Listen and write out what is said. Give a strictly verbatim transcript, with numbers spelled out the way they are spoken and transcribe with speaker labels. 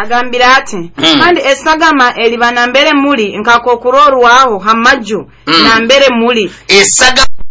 Speaker 1: agambira ati kandi esagama eliba nambere muli nkako kurorwaho hamaju nambere muli
Speaker 2: esagama